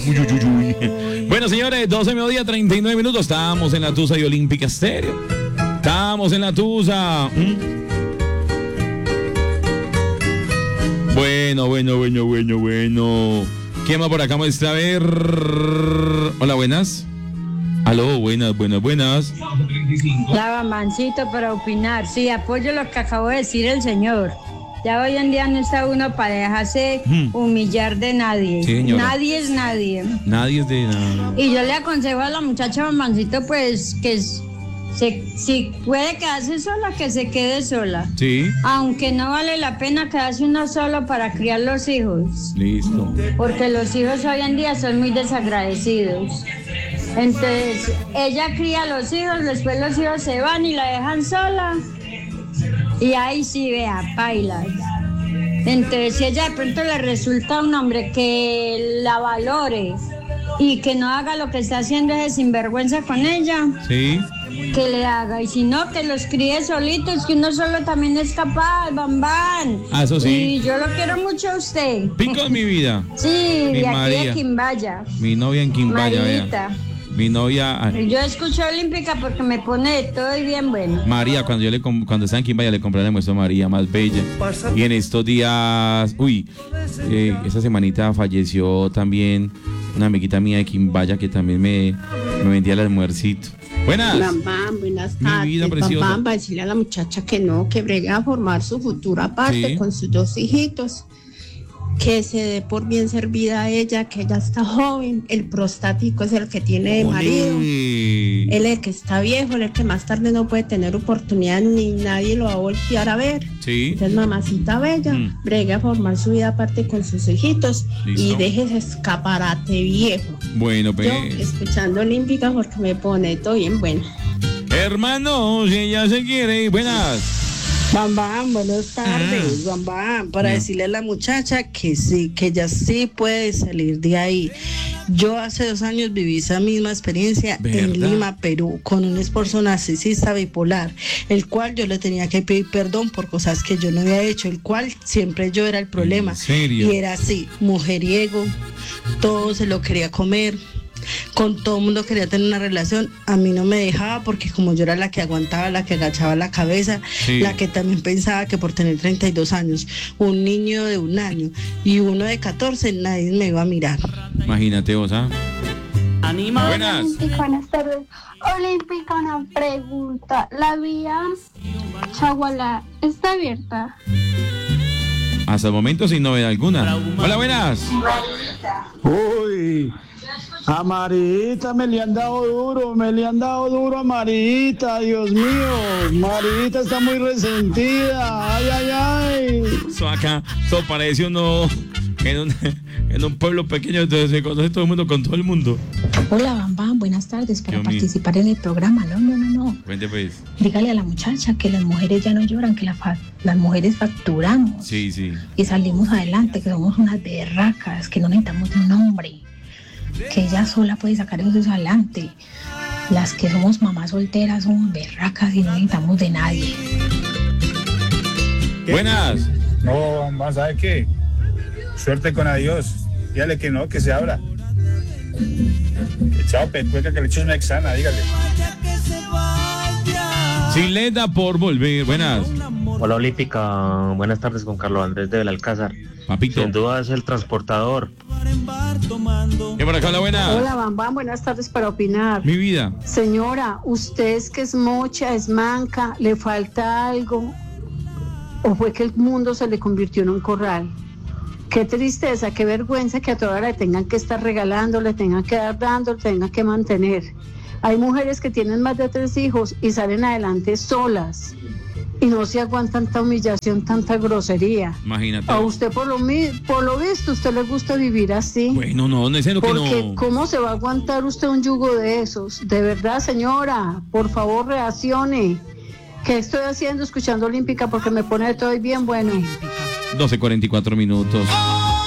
Uy, uy, uy, uy. Bueno, señores, 12 mediodía, 39 minutos. Estamos en la Tusa y Olímpica Estéreo. Estamos en la Tusa. Bueno. ¿Quién va por acá? Muestra a ver. Hola, buenas. Aló, buenas. La Bambancito para opinar. Sí, apoyo lo que acabo de decir el señor. Ya hoy en día no está uno para dejarse humillar de nadie. Sí, nadie es nadie. Nadie es de nada. Y yo le aconsejo a la muchacha Bambancito, pues, que si puede quedarse sola, que se quede sola. Sí. Aunque no vale la pena quedarse uno solo para criar los hijos. Listo. Porque los hijos hoy en día son muy desagradecidos. Entonces, ella cría a los hijos, después los hijos se van y la dejan sola. Y ahí sí, vea, paila. Entonces, si ella de pronto le resulta un hombre que la valore y que no haga lo que está haciendo ese sinvergüenza con ella, sí, que le haga. Y si no, que los críe solitos, que uno solo también es capaz, bambán. Ah, eso sí. Y yo lo quiero mucho a usted. Pico en mi vida. Sí, Mi de aquí María. de Quimbaya. Mi novia en Quimbaya, Marita. vea. Mi novia. Yo escucho Olímpica porque me pone de todo y bien bueno. María, cuando estaba en Quimbaya le compré la muestra a María, más bella. Y en estos días, esta semanita falleció también una amiguita mía de Quimbaya que también me vendía el almuercito. Buenas. Bambam, buenas tardes. Mi vida preciosa. Bambam va a decirle a la muchacha que no, que bregue a formar su futuro aparte Sí. con sus 2 hijitos. Que se dé por bien servida a ella, que ella está joven. El prostático es el que tiene de marido. Él es el que está viejo, él es el que más tarde no puede tener oportunidad ni nadie lo va a voltear a ver. Sí. Entonces, mamacita bella, bregue a formar su vida aparte con sus hijitos. Listo. Y deje ese escaparate viejo. Bueno, pues. Yo escuchando Olímpica porque me pone todo bien bueno. Hermano, si ella se quiere, buenas. Bambam, buenas tardes, Bambam, para decirle a la muchacha que sí, que ella sí puede salir de ahí. Yo hace 2 años viví esa misma experiencia en Lima, Perú, con un esposo narcisista bipolar, el cual yo le tenía que pedir perdón por cosas que yo no había hecho, el cual siempre yo era el problema. ¿En serio? Y era así, mujeriego, todo se lo quería comer. Con todo el mundo quería tener una relación, a mí no me dejaba porque como yo era la que aguantaba, la que agachaba la cabeza, sí, la que también pensaba que por tener 32 años, un niño de 1 año y uno de 14, nadie me iba a mirar. Imagínate vos, ¿ah? Buenas. Olímpica, buenas tardes. Olímpica, una pregunta. ¿La vía Chagualá está abierta? Hasta el momento sin novedad alguna. Hola, buenas. Uy, a Marita me le han dado duro a Marita, Dios mío, Marita está muy resentida, ay. Eso acá, eso parece uno en un pueblo pequeño, entonces se conoce todo el mundo con todo el mundo. Hola, Bambam, buenas tardes, para Dios mío. participar en el programa. No. Cuente pues. Dígale a la muchacha que las mujeres ya no lloran, que las mujeres facturamos. Sí. Y salimos adelante, que somos unas berracas, que no necesitamos de un hombre, que ella sola puede sacar eso adelante. Las que somos mamás solteras somos berracas y no necesitamos de nadie. Buenas. No, más ¿sabe qué? Suerte con adiós. Dígale que no, que se abra. Chao, pecueca, que le eches una exana, dígale. Sileta por volver. Buenas. Hola Olímpica, buenas tardes con Carlos Andrés de Belalcázar. Papito. Sin duda es el transportador. ¿Qué por acá? Hola, buenas. Hola, Bambam, buenas tardes para opinar. Mi vida. Señora, usted es que es mocha, es manca, le falta algo, o fue que el mundo se le convirtió en un corral. Qué tristeza, qué vergüenza que a toda hora le tengan que estar regalando, le tengan que dar dando, le tengan que mantener. Hay mujeres que tienen más de 3 hijos y salen adelante solas y no se aguantan tanta humillación, tanta grosería. Imagínate. A usted por lo visto, usted le gusta vivir así. Bueno, no es lo que no. Porque ¿cómo se va a aguantar usted un yugo de esos? De verdad, señora, por favor, reaccione. ¿Qué estoy haciendo escuchando Olímpica? Porque me pone todo bien bueno. 12:44 minutos.